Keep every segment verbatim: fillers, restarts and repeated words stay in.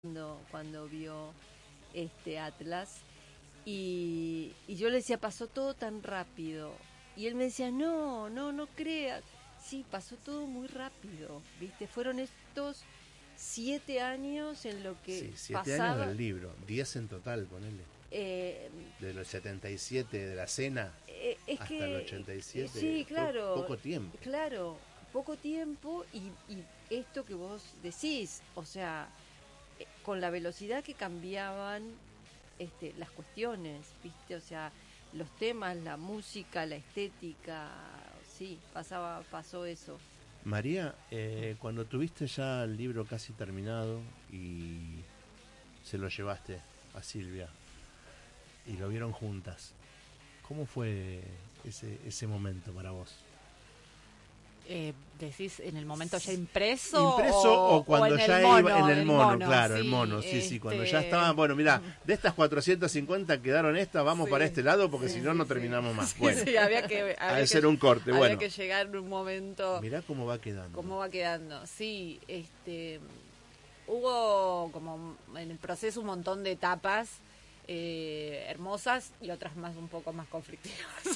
cuando, cuando vio este Atlas y, y yo le decía, pasó todo tan rápido. Y él me decía, no, no, no creas. Sí, pasó todo muy rápido, ¿viste? Fueron estos siete años en lo que Sí, siete años pasaba. del libro, diez en total, ponele. Eh, De los setenta y siete, de la cena, eh, es hasta el que, ochenta y eh, siete, sí, fue claro, poco tiempo. claro, poco tiempo y, y esto que vos decís, o sea, eh, con la velocidad que cambiaban este, las cuestiones, ¿viste? O sea, los temas, la música, la estética, sí, pasaba, pasó eso. María, eh, cuando tuviste ya el libro casi terminado y se lo llevaste a Silvia y lo vieron juntas, ¿cómo fue ese, ese momento para vos? Eh, decís en el momento ya impreso Impreso o, o cuando o en ya el mono, iba en el mono, mono, claro, sí, el mono, sí, este... sí, cuando ya estaban, bueno, mira, de estas cuatrocientas cincuenta quedaron estas, vamos sí, para este lado porque sí, si no, sí, no sí. terminamos más. Sí, Bueno, sí, había que, había ha de que, ser un corte, había bueno. que llegar en un momento. Mirá cómo va quedando. Cómo va quedando, sí, este, hubo como en el proceso un montón de etapas eh, hermosas y otras más un poco más conflictivas.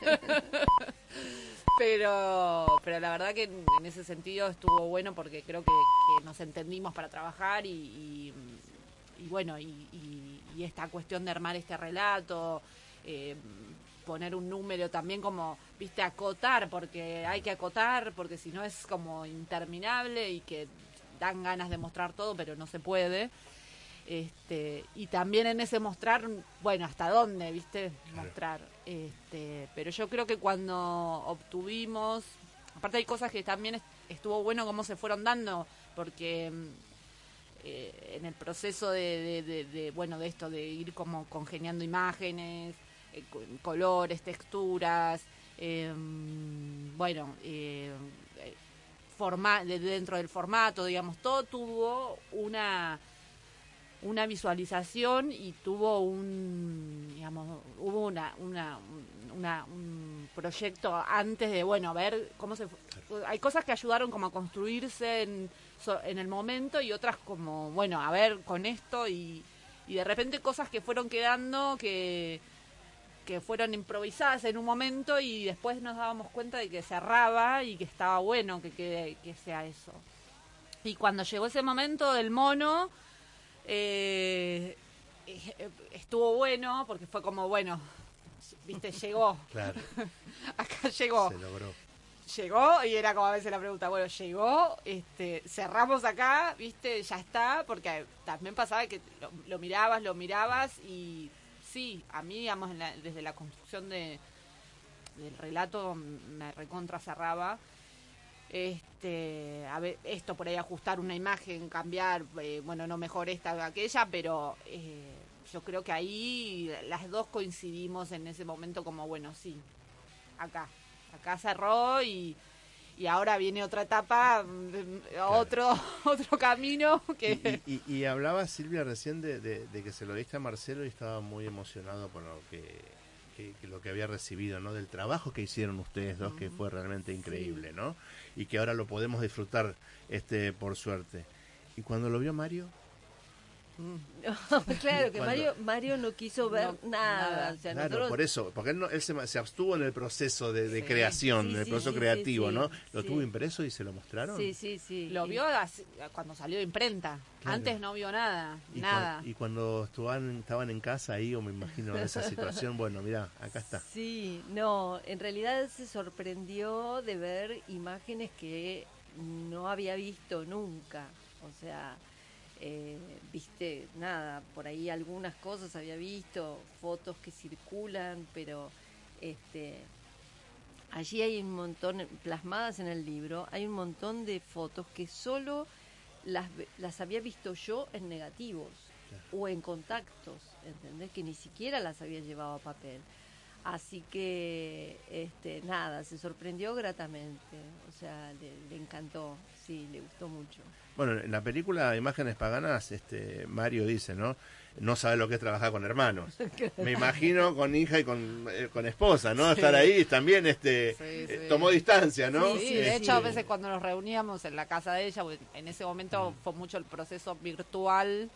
pero pero la verdad que en, en ese sentido estuvo bueno porque creo que, que nos entendimos para trabajar y, y, y bueno, y, y, y esta cuestión de armar este relato, eh, poner un número también como, viste, acotar, porque hay que acotar, porque si no es como interminable y que dan ganas de mostrar todo, pero no se puede. Este, y también en ese mostrar, bueno, hasta dónde, viste, mostrar. Este, pero yo creo que cuando obtuvimos, aparte hay cosas que también estuvo bueno cómo se fueron dando, porque eh, en el proceso de, de, de, de, bueno, de esto, de ir como congeniando imágenes, eh, colores, texturas, eh, bueno, eh, forma, de, dentro del formato, digamos, todo tuvo una una visualización y tuvo un, digamos, hubo una, una, una un proyecto antes de, bueno, ver cómo se, hay cosas que ayudaron como a construirse en, en el momento y otras como, bueno, a ver con esto y, y de repente cosas que fueron quedando que que fueron improvisadas en un momento y después nos dábamos cuenta de que cerraba y que estaba bueno que quede, que sea eso. Y cuando llegó ese momento del mono, eh, estuvo bueno porque fue como, bueno, viste, llegó. Claro. Acá llegó. Se logró. Llegó y era como a veces la pregunta, bueno, llegó, este, cerramos acá, viste, ya está, porque también pasaba que lo, lo mirabas, lo mirabas y sí, a mí, digamos, en la, desde la construcción de del relato me recontra cerraba. Este, a ver, esto por ahí ajustar una imagen, cambiar, eh, bueno, no mejor esta o aquella, pero eh, yo creo que ahí las dos coincidimos en ese momento como, bueno, sí, acá, acá cerró y, y ahora viene otra etapa, claro. otro otro camino que... Y, y, y, y hablaba Silvia recién de, de, de que se lo diste a Marcelo y estaba muy emocionado por lo que... Que, que lo que había recibido, ¿no? Del trabajo que hicieron ustedes dos, uh-huh. que fue realmente increíble, sí. ¿no? Y que ahora lo podemos disfrutar, este, por suerte. ¿Y cuando lo vio Mario? No, claro que Mario Mario no quiso ver no, nada, nada. O sea, claro, nosotros... por eso, porque él, no, él se, se abstuvo en el proceso de, de sí, creación, sí, en el sí, proceso sí, creativo, sí, ¿no? sí, ¿Lo sí. tuvo impreso y se lo mostraron? Sí, sí, sí. Lo vio así, cuando salió de imprenta. Claro. Antes no vio nada, y nada. Cu- y cuando estaban, estaban en casa ahí, o me imagino en esa situación, bueno, mira, acá está. Sí, no, en realidad se sorprendió de ver imágenes que no había visto nunca, o sea... Eh, viste, nada, por ahí algunas cosas había visto, fotos que circulan, pero este allí hay un montón, plasmadas en el libro, hay un montón de fotos que solo las, las había visto yo en negativos, claro. O en contactos, ¿entendés? Que ni siquiera las había llevado a papel. Así que, este, nada, se sorprendió gratamente, o sea, le, le encantó, sí, le gustó mucho. Bueno, en la película Imágenes Paganas, este, Mario dice, ¿no? no sabe lo que es trabajar con hermanos. Me imagino con hija y con, eh, con esposa, ¿no? Sí. Estar ahí también este sí, sí. Eh, tomó distancia, ¿no? Sí, sí, de hecho a veces cuando nos reuníamos en la casa de ella, en ese momento fue mucho el proceso virtual